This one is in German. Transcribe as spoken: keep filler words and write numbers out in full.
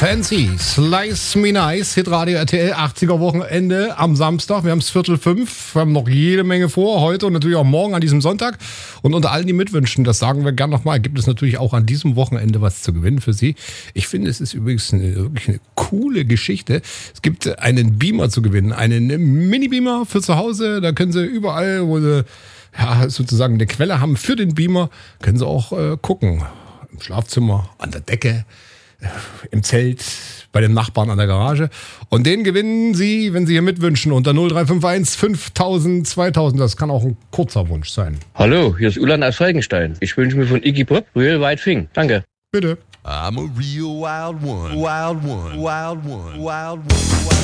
Fancy, Slice Me Nice, Hitradio R T L, achtziger Wochenende am Samstag. Wir haben es Viertel fünf, wir haben noch jede Menge vor, heute und natürlich auch morgen an diesem Sonntag. Und unter allen, die mitwünschen, das sagen wir gern nochmal, gibt es natürlich auch an diesem Wochenende was zu gewinnen für Sie. Ich finde, es ist übrigens eine, wirklich eine coole Geschichte. Es gibt einen Beamer zu gewinnen, einen Mini-Beamer für zu Hause. Da können Sie überall, wo Sie ja, sozusagen eine Quelle haben für den Beamer, können Sie auch äh, gucken. Im Schlafzimmer, an der Decke, im Zelt, bei den Nachbarn an der Garage. Und den gewinnen Sie, wenn Sie hier mitwünschen, unter null drei fünf eins fünftausend zweitausend. Das kann auch ein kurzer Wunsch sein. Hallo, hier ist Ulan aus Falkenstein. Ich wünsche mir von Iggy Pop Real White Thing. Danke. Bitte. I'm a real wild one. Wild one. Wild one. Wild one.